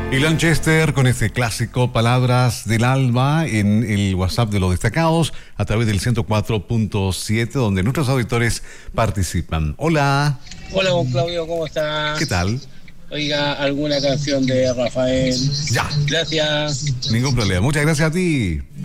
Y Lanchester con este clásico Palabras del Alma en el WhatsApp de los destacados a través del 104.7 donde nuestros auditores participan. Hola. Hola, don Claudio, ¿cómo estás? ¿Qué tal? Oiga, alguna canción de Rafael. Ya. Gracias. Ningún problema. Muchas gracias a ti.